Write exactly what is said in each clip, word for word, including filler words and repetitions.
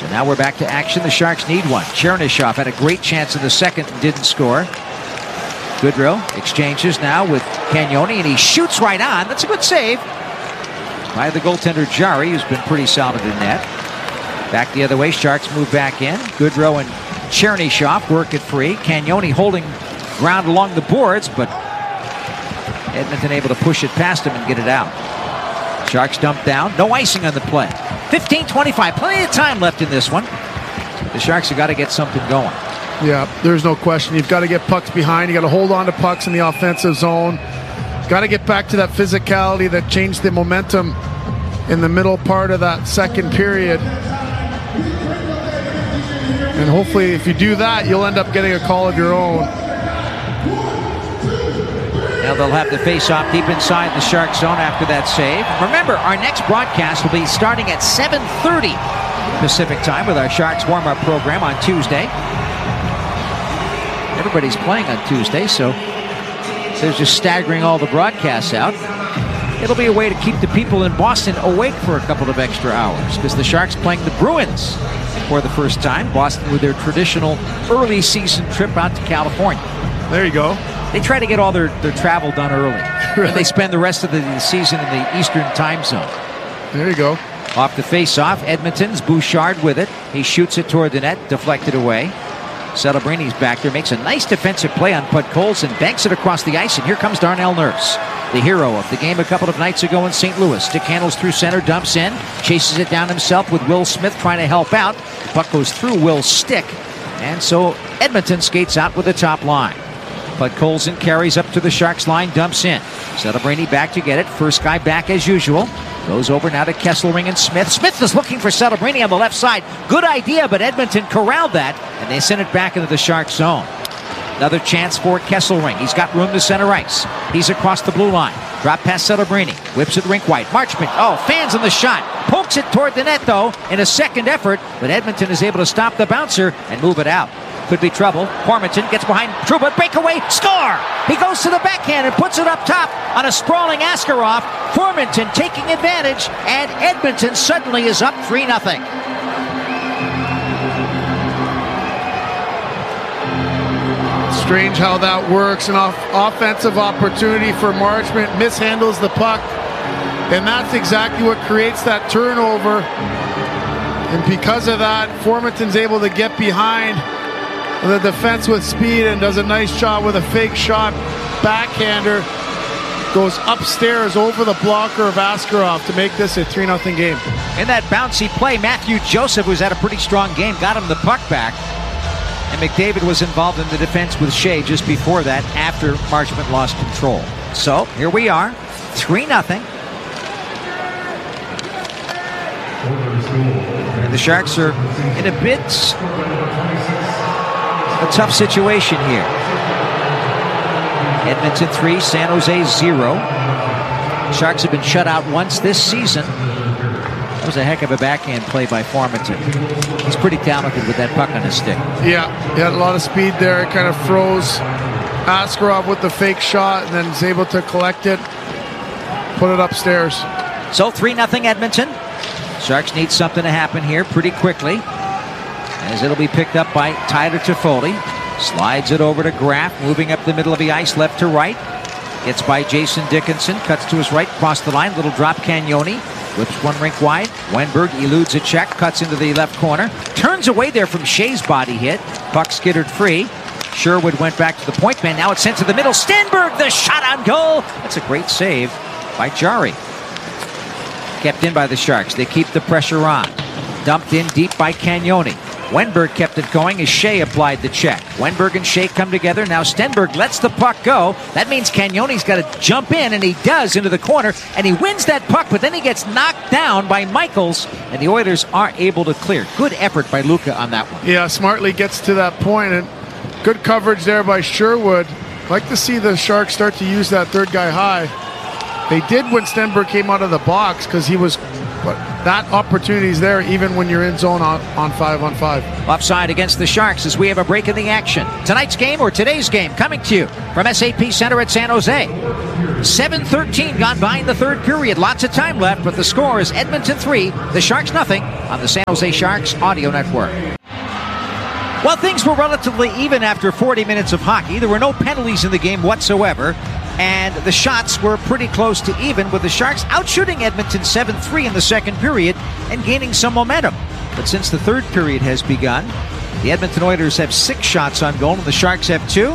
So now we're back to action. The Sharks need one. Chernyshov had a great chance in the second and didn't score. Goodrow exchanges now with Cagnoni, and he shoots right on. That's a good save by the goaltender Jarry, who's been pretty solid in net. Back the other way, Sharks move back in. Goodrow and Chernyshov work it free. Cagnoni holding ground along the boards, but Edmonton able to push it past him and get it out. Sharks dump down. No icing on the play. fifteen twenty-five. Plenty of time left in this one. The Sharks have got to get something going. Yeah, there's no question. You've got to get pucks behind. You got to hold on to pucks in the offensive zone. Got to get back to that physicality that changed the momentum in the middle part of that second period. And hopefully if you do that, you'll end up getting a call of your own. Now they'll have the face-off deep inside the Shark zone after that save. Remember, our next broadcast will be starting at seven thirty Pacific time with our Sharks warm-up program on Tuesday. Everybody's playing on Tuesday, so they're just staggering all the broadcasts out. It'll be a way to keep the people in Boston awake for a couple of extra hours, because the Sharks playing the Bruins for the first time. Boston with their traditional early season trip out to California. There you go. They try to get all their, their travel done early. Really? And they spend the rest of the season in the Eastern time zone. There you go. Off the face-off, Edmonton's Bouchard with it. He shoots it toward the net, deflected away. Celebrini's back there, makes a nice defensive play on Podkolzin, banks it across the ice, and here comes Darnell Nurse, the hero of the game a couple of nights ago in Saint Louis. Stick handles through center, dumps in, chases it down himself with Will Smith trying to help out. The puck goes through Will's stick, and so Edmonton skates out with the top line. Podkolzin carries up to the Sharks line, dumps in. Celebrini back to get it. First guy back as usual. Goes over now to Kesselring and Smith. Smith is looking for Celebrini on the left side. Good idea, but Edmonton corralled that, and they send it back into the Shark zone. Another chance for Kesselring. He's got room to center ice. He's across the blue line. Drop past Celebrini. Whips it rink wide. Marchment, oh, fans on the shot. Pokes it toward the net, though, in a second effort, but Edmonton is able to stop the bouncer and move it out. Could be trouble. Formanton gets behind Trouba. Breakaway. Score! He goes to the backhand and puts it up top on a sprawling Askarov. Formanton taking advantage, and Edmonton suddenly is up three nothing. Strange how that works. An off offensive opportunity for Marchment. Mishandles the puck. And that's exactly what creates that turnover. And because of that, Formanton's able to get behind the defense with speed and does a nice job with a fake shot. Backhander goes upstairs over the blocker of Askarov to make this a three nothing game. In that bouncy play, Matthew Joseph, who's had a pretty strong game, got him the puck back. And McDavid was involved in the defense with Shea just before that, after Marchment lost control. So here we are, three nothing. And the Sharks are in a bit a tough situation here. Edmonton three, San Jose zero. Sharks have been shut out once this season. That was a heck of a backhand play by Formanton. He's pretty talented with that puck on his stick. Yeah, he had a lot of speed there. It kind of froze Askarov with the fake shot and then is able to collect it, put it upstairs. So three nothing Edmonton. Sharks need something to happen here pretty quickly, as it'll be picked up by Tyler Toffoli. Slides it over to Graf, moving up the middle of the ice, left to right. Gets by Jason Dickinson, cuts to his right, across the line, little drop Cagnoni. Whips one rink wide. Wenberg eludes a check, cuts into the left corner. Turns away there from Shea's body hit. Puck skittered free. Sherwood went back to the point man. Now it's sent to the middle. Stenberg, the shot on goal. That's a great save by Jarry. Kept in by the Sharks. They keep the pressure on. Dumped in deep by Cagnoni. Wenberg kept it going as Shea applied the check. Wenberg and Shea come together. Now Stenberg lets the puck go. That means Cagnoni's got to jump in, and he does, into the corner, and he wins that puck, but then he gets knocked down by Michaels, and the Oilers aren't able to clear. Good effort by Luka on that one. Yeah, smartly gets to that point, and good coverage there by Sherwood. Like to see the Sharks start to use that third guy high. They did when Stenberg came out of the box, because he was what, that opportunity is there even when you're in zone on, on five on five. Offside against the Sharks as we have a break in the action. Tonight's game or today's game coming to you from S A P Center at San Jose. seven thirteen gone by in the third period. Lots of time left, but the score is Edmonton three, the Sharks nothing on the San Jose Sharks Audio Network. Well, things were relatively even after forty minutes of hockey. There were no penalties in the game whatsoever, and the shots were pretty close to even, with the Sharks outshooting Edmonton seven three in the second period and gaining some momentum. But since the third period has begun, the Edmonton Oilers have six shots on goal, and the Sharks have two.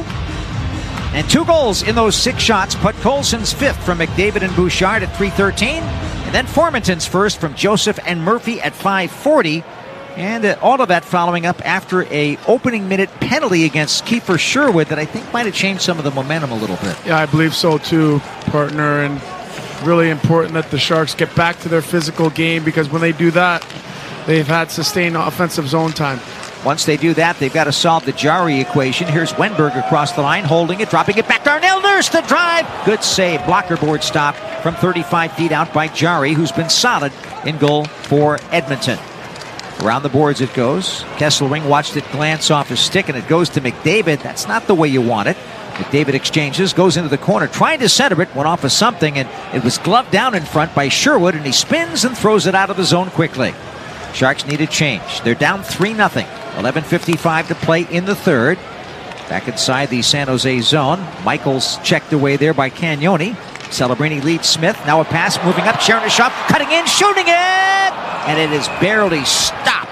And two goals in those six shots. Podkolzin's fifth from McDavid and Bouchard at three thirteen, and then Formenton's first from Joseph and Murphy at five forty. And uh, all of that following up after a opening minute penalty against Kiefer Sherwood that I think might have changed some of the momentum a little bit. Yeah, I believe so too, partner. And really important that the Sharks get back to their physical game, because when they do that, they've had sustained offensive zone time. Once they do that, they've got to solve the Jarry equation. Here's Wenberg across the line, holding it, dropping it back. Darnell Nurse, the drive. Good save. Blocker board stop from thirty-five feet out by Jarry, who's been solid in goal for Edmonton. Around the boards it goes. Kesselring watched it glance off his stick, and it goes to McDavid. That's not the way you want it. McDavid exchanges, goes into the corner, trying to center it, went off of something, and it was gloved down in front by Sherwood, and he spins and throws it out of the zone quickly. Sharks need a change. They're down three nothing. eleven fifty-five to play in the third. Back inside the San Jose zone. Michaels checked away there by Cagnoni. Celebrini leads Smith. Now a pass moving up. Chernyshov cutting in, shooting it! And it is barely stopped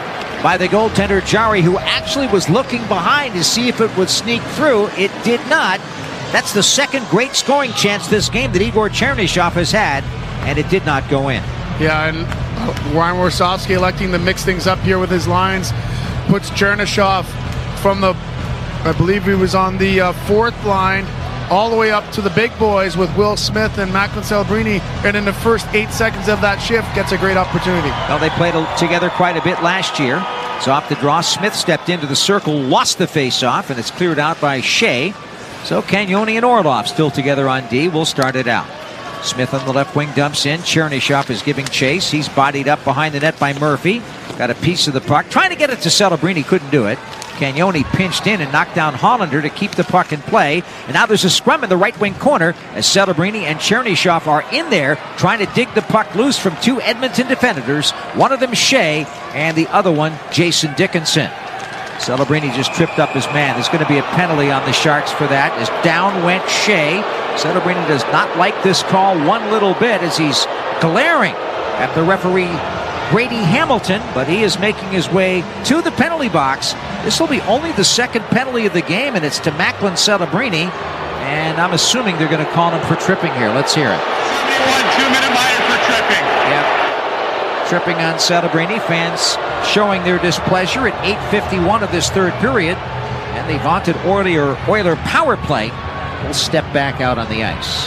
by the goaltender Jarry, who actually was looking behind to see if it would sneak through. It did not. That's the second great scoring chance this game that Igor Chernyshov has had, and it did not go in. Yeah, and Ryan Warsofsky electing to mix things up here with his lines. Puts Chernyshov from the, I believe he was on the uh, fourth line, all the way up to the big boys with Will Smith and Macklin Celebrini, and in the first eight seconds of that shift gets a great opportunity. Well, they played together quite a bit last year. It's off the draw. Smith stepped into the circle, lost the face-off, and it's cleared out by Shea. So Cagnoni and Orlov still together on D. We'll start it out. Smith on the left wing dumps in. Chernyshov is giving chase. He's bodied up behind the net by Murphy. Got a piece of the puck. Trying to get it to Celebrini, couldn't do it. Cagnoni pinched in and knocked down Hollander to keep the puck in play. And now there's a scrum in the right wing corner as Celebrini and Chernyshov are in there trying to dig the puck loose from two Edmonton defenders. One of them Shea and the other one Jason Dickinson. Celebrini just tripped up his man. There's going to be a penalty on the Sharks for that as down went Shea. Celebrini does not like this call one little bit as he's glaring at the referee Brady Hamilton, but he is making his way to the penalty box. This will be only the second penalty of the game, and it's to Macklin Celebrini, and I'm assuming they're going to call him for tripping here. Let's hear it. One two-minute minor for tripping. Yep. Tripping on Celebrini. Fans showing their displeasure at eight fifty-one of this third period, and the vaunted Oiler, Oiler power play will step back out on the ice.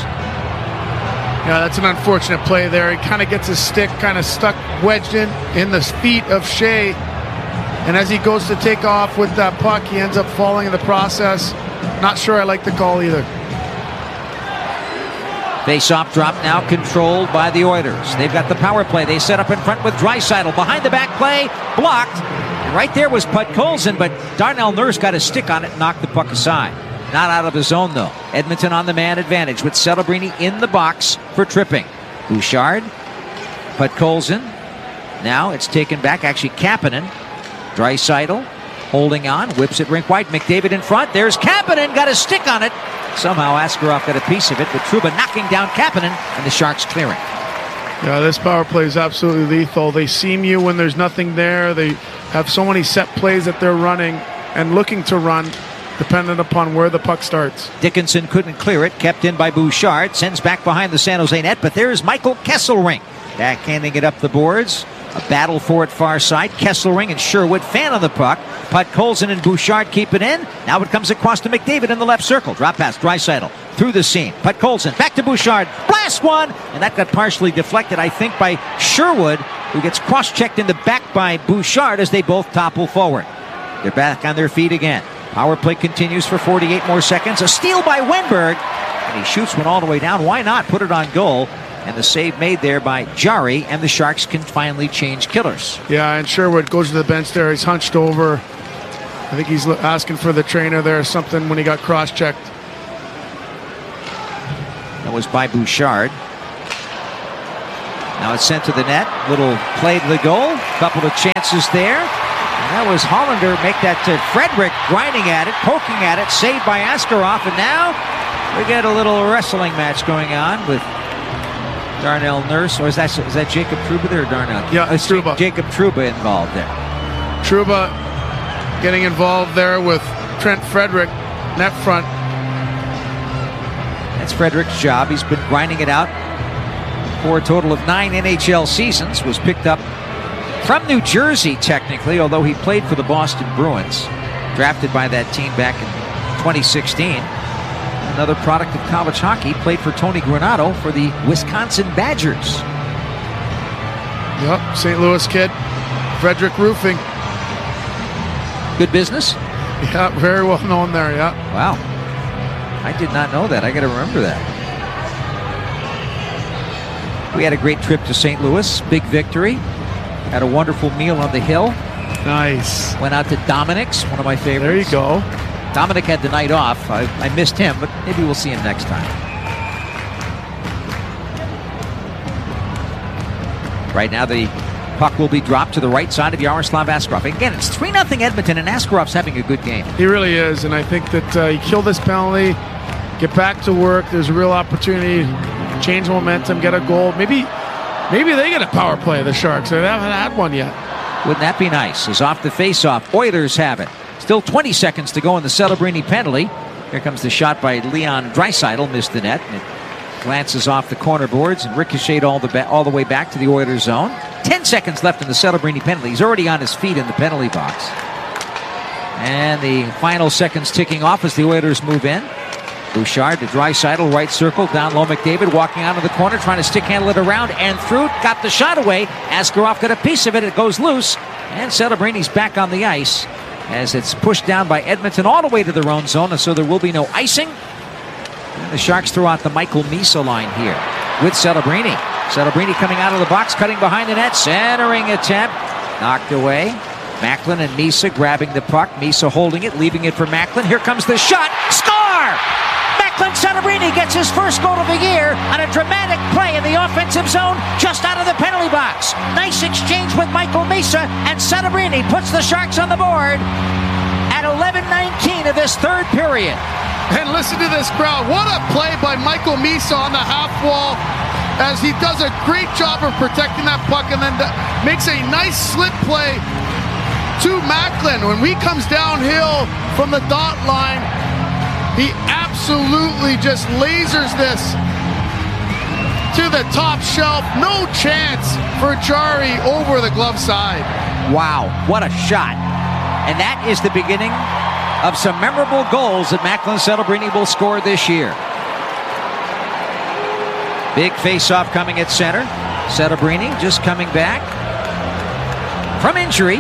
Yeah, that's an unfortunate play there. He kind of gets his stick kind of stuck, wedged in, in the feet of Shea. And as he goes to take off with that puck, he ends up falling in the process. Not sure I like the call either. Face-off drop now controlled by the Oilers. They've got the power play. They set up in front with Draisaitl. Behind the back play, blocked. And right there was Podkolzin, but Darnell Nurse got a stick on it and knocked the puck aside. Not out of his zone, though. Edmonton on the man advantage with Celebrini in the box for tripping. Bouchard, Podkolzin. Now it's taken back. Actually, Kapanen. Draisaitl holding on. Whips it rink wide. McDavid in front. There's Kapanen. Got a stick on it. Somehow Askarov got a piece of it, but Trouba knocking down Kapanen, and the Sharks clearing. Yeah, this power play is absolutely lethal. They seam you when there's nothing there. They have so many set plays that they're running and looking to run, dependent upon where the puck starts. Dickinson couldn't clear it. Kept in by Bouchard. Sends back behind the San Jose net, but there's Michael Kesselring backhanding it up the boards. A battle for it far side. Kesselring and Sherwood fan on the puck. Podkolzin and Bouchard keep it in. Now it comes across to McDavid in the left circle. Drop pass, Draisaitl through the seam. Podkolzin back to Bouchard. Blast one! And that got partially deflected, I think, by Sherwood, who gets cross-checked in the back by Bouchard as they both topple forward. They're back on their feet again. Power play continues for forty-eight more seconds. A steal by Wenberg. And he shoots one all the way down. Why not put it on goal? And the save made there by Jari, and the Sharks can finally change killers. Yeah, and Sherwood goes to the bench there. He's hunched over. I think he's asking for the trainer there or something when he got cross-checked. That was by Bouchard. Now it's sent to the net. Little play to the goal. Couple of chances there. And that was Hollander make that to Frederick, grinding at it, poking at it, saved by Askarov. And now we get a little wrestling match going on with Darnell Nurse. Or is that, is that Jacob Trouba there or Darnell? Yeah, it's uh, Trouba. Jacob Trouba involved there. Trouba getting involved there with Trent Frederick, net front. That's Frederick's job. He's been grinding it out for a total of nine N H L seasons. Was picked up from New Jersey, technically, although he played for the Boston Bruins. Drafted by that team back in twenty sixteen. Another product of college hockey. Played for Tony Granato for the Wisconsin Badgers. Yep, Saint Louis kid. Frederick Roofing. Good business? Yeah, very well known there, yeah. Wow. I did not know that. I got to remember that. We had a great trip to Saint Louis. Big victory. Had a wonderful meal on the hill. Nice. Went out to Dominic's, one of my favorites. There you go. Dominic had the night off. I, I missed him, but maybe we'll see him next time. Right now, the puck will be dropped to the right side of Yaroslav Askarov. Again, it's three nothing Edmonton, and Askarov's having a good game. He really is, and I think that uh, you kill this penalty, get back to work. There's a real opportunity to change momentum, get a goal. Maybe maybe they get a power play, the Sharks. They haven't had one yet. Wouldn't that be nice? As off the face-off, Oilers have it. Still twenty seconds to go in the Celebrini penalty. Here comes the shot by Leon Draisaitl, missed the net. And it glances off the corner boards and ricocheted all the, ba- all the way back to the Oilers zone. Ten seconds left in the Celebrini penalty. He's already on his feet in the penalty box. And the final seconds ticking off as the Oilers move in. Bouchard to Draisaitl, right circle, down low. McDavid walking out of the corner, trying to stick handle it around and through. Got the shot away. Askarov got a piece of it. It goes loose. And Celebrini's back on the ice as it's pushed down by Edmonton all the way to their own zone, and so there will be no icing. And the Sharks throw out the Michael Misa line here with Celebrini. Celebrini coming out of the box, cutting behind the net, centering attempt, knocked away. Macklin and Misa grabbing the puck. Misa holding it, leaving it for Macklin. Here comes the shot. Score! Macklin Celebrini gets his first goal of the year on a dramatic play in the offensive zone just out of the penalty box. Nice exchange with Michael Misa, and Celebrini puts the Sharks on the board at eleven nineteen of this third period. And listen to this crowd. What a play by Michael Misa on the half wall, as he does a great job of protecting that puck and then makes a nice slip play to Macklin. When he comes downhill from the dot line, he absolutely just lasers this to the top shelf. No chance for Jari over the glove side. Wow, what a shot. And that is the beginning of some memorable goals that Macklin Celebrini will score this year. Big face-off coming at center. Celebrini just coming back from injury.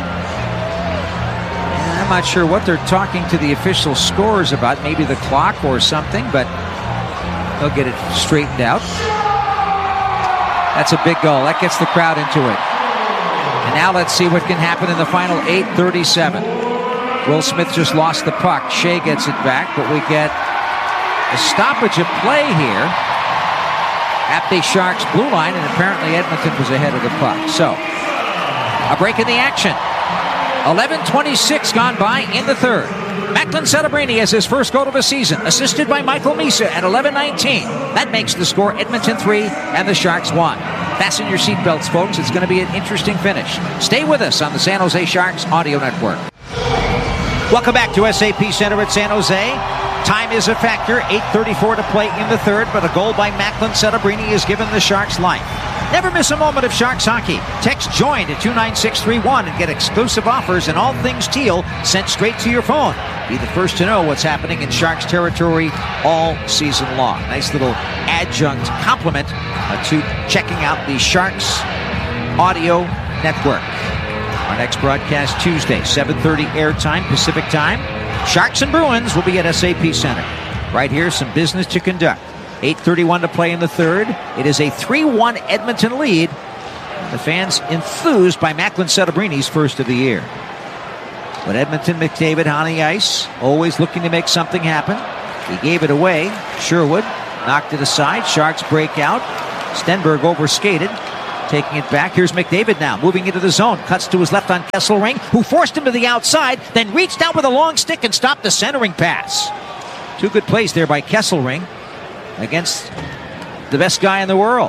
I'm not sure what they're talking to the official scores about, maybe the clock or something, but they'll get it straightened out. That's a big goal. That gets the crowd into it. And now let's see what can happen in the final eight thirty-seven. Will Smith just lost the puck. Shea gets it back, but we get a stoppage of play here at the Sharks' blue line, and apparently Edmonton was ahead of the puck. So, a break in the action. eleven twenty-six gone by in the third. Macklin Celebrini has his first goal of the season, assisted by Michael Misa at eleven nineteen. That makes the score Edmonton three and the Sharks one. Fasten your seatbelts, folks. It's going to be an interesting finish. Stay with us on the San Jose Sharks Audio Network. Welcome back to S A P Center at San Jose. Time is a factor. eight thirty-four to play in the third, but a goal by Macklin Celebrini has given the Sharks life. Never miss a moment of Sharks hockey. Text JOIN to two nine six three one and get exclusive offers and all things teal sent straight to your phone. Be the first to know what's happening in Sharks territory all season long. Nice little adjunct compliment uh, to checking out the Sharks Audio Network. Our next broadcast Tuesday, seven thirty airtime, Pacific time. Sharks and Bruins will be at S A P Center. Right here, some business to conduct. eight thirty-one to play in the third. It is a three one Edmonton lead. The fans enthused by Macklin Settebrini's first of the year. But Edmonton, McDavid on the ice, always looking to make something happen. He gave it away. Sherwood knocked it aside. Sharks break out. Stenberg overskated, taking it back. Here's McDavid now, moving into the zone. Cuts to his left on Kesselring, who forced him to the outside, then reached out with a long stick and stopped the centering pass. Two good plays there by Kesselring against the best guy in the world.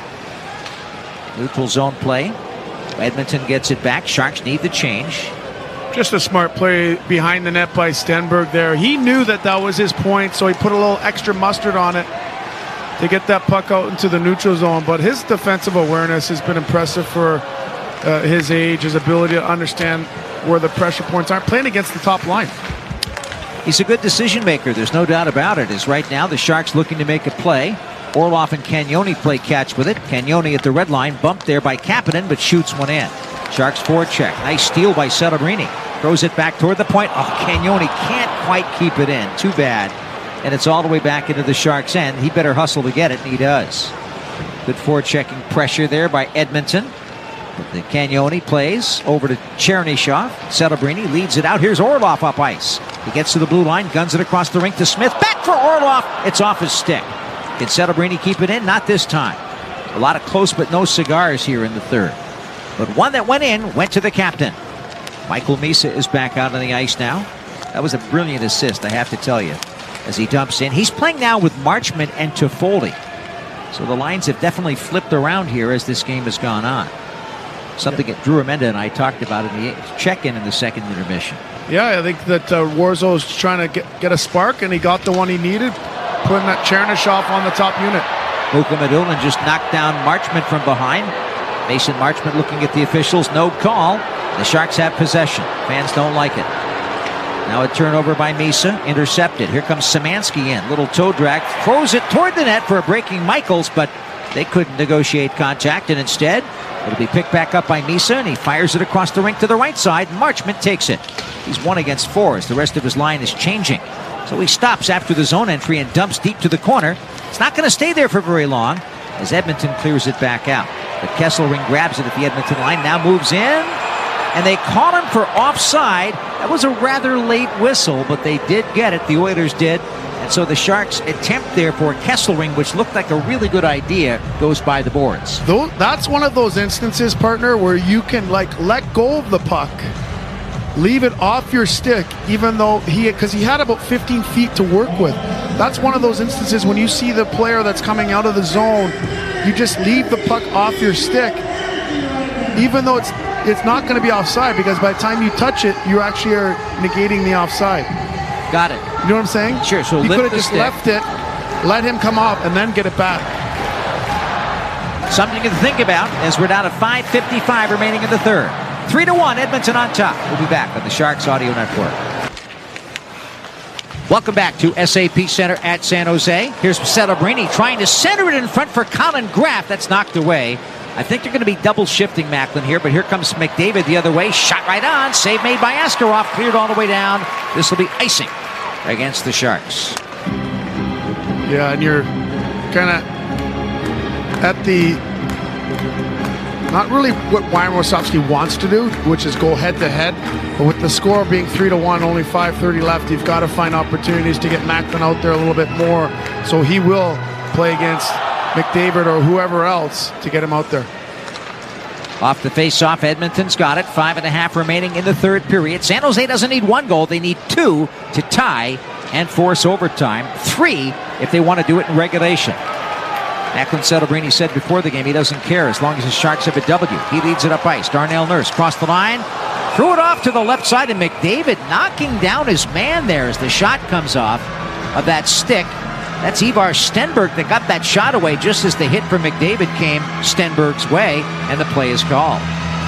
Neutral zone play. Edmonton gets it back. Sharks need the change. Just a smart play behind the net by Stenberg there. He knew that that was his point, so he put a little extra mustard on it to get that puck out into the neutral zone. But his defensive awareness has been impressive for uh, his age, his ability to understand where the pressure points are, playing against the top line. He's a good decision maker, there's no doubt about it. As right now the Sharks looking to make a play. Orlov and Cagnoni play catch with it. Cagnoni at the red line, bumped there by Kapanen, but shoots one in. Sharks forecheck. Nice steal by Setterbrini. Throws it back toward the point. Oh, Cagnoni can't quite keep it in. Too bad. And it's all the way back into the Sharks' end. He better hustle to get it, and he does. Good forechecking pressure there by Edmonton. The Cagnoni plays over to Chernyshov. Setterbrini leads it out. Here's Orlov up ice. He gets to the blue line, guns it across the rink to Smith. Back for Orlov. It's off his stick. Can Setterbrini keep it in? Not this time. A lot of close but no cigars here in the third. But one that went in went to the captain. Michael Misa is back out on the ice now. That was a brilliant assist, I have to tell you, as he dumps in. He's playing now with Marchment and Toffoli. So the lines have definitely flipped around here as this game has gone on. Something that Drew Amenda and I talked about in the check-in in the second intermission. Yeah, I think that uh, Warzo's trying to get, get a spark, and he got the one he needed, putting that Chernyshov on the top unit. Luka Madulin just knocked down Marchment from behind. Mason Marchment looking at the officials. No call. The Sharks have possession. Fans don't like it. Now a turnover by Misa. Intercepted. Here comes Szymanski in. Little toe drag. Throws it toward the net for a breaking Michaels, but they couldn't negotiate contact, and instead it'll be picked back up by Misa, and he fires it across the rink to the right side. Marchment takes it. He's one against four as the rest of his line is changing. So he stops after the zone entry and dumps deep to the corner. It's not going to stay there for very long as Edmonton clears it back out. But Kesselring grabs it at the Edmonton line, now moves in, and they caught him for offside. That was a rather late whistle, but they did get it. The Oilers did. And so the Sharks' attempt there for Kesselring, which looked like a really good idea, goes by the boards. Though that's one of those instances, partner, where you can like let go of the puck, leave it off your stick, even though he, because he had about fifteen feet to work with. That's one of those instances when you see the player that's coming out of the zone, you just leave the puck off your stick, even though it's it's not going to be offside, because by the time you touch it, you actually are negating the offside. Got it. You know what I'm saying? Sure. So he lift could have the just stick. left it, let him come off, and then get it back. Something to think about as we're down to five fifty-five remaining in the third. Three to one, Edmonton on top. We'll be back on the Sharks Audio Network. Welcome back to S A P Center at San Jose. Here's Setterbrini trying to center it in front for Colin Graff. That's knocked away. I think they're going to be double shifting Macklin here, but here comes McDavid the other way. Shot right on. Save made by Askarov. Cleared all the way down. This will be icing against the Sharks. Yeah, and you're kind of at the, not really what Ryan Rosofsky wants to do, which is go head to head. But with the score being three to one, only five thirty left, you've got to find opportunities to get Macklin out there a little bit more. So he will play against McDavid or whoever else to get him out there. Off the face-off, Edmonton's got it. Five and a half remaining in the third period. San Jose doesn't need one goal. They need two to tie and force overtime. Three if they want to do it in regulation. Macklin Setterbrini said before the game he doesn't care as long as the Sharks have a W. He leads it up ice. Darnell Nurse crossed the line. Threw it off to the left side, and McDavid knocking down his man there as the shot comes off of that stick. That's Ivar Stenberg that got that shot away just as the hit from McDavid came Stenberg's way, and the play is called.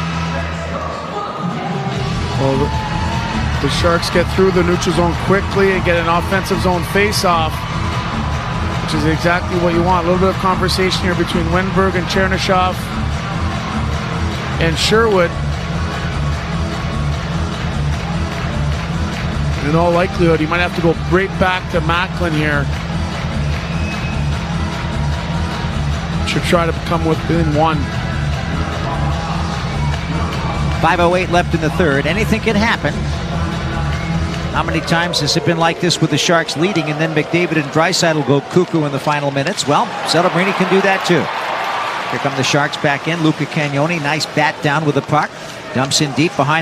Well, the, the Sharks get through the neutral zone quickly and get an offensive zone face-off, which is exactly what you want. A little bit of conversation here between Wenberg and Chernyshov and Sherwood. In all likelihood, he might have to go right back to Macklin here. to try to come within one. five oh eight left in the third. Anything can happen. How many times has it been like this with the Sharks leading and then McDavid and Draisaitl go cuckoo in the final minutes? Well, Celebrini can do that too. Here come the Sharks back in. Luca Cagnoni, nice bat down with the puck. Dumps in deep behind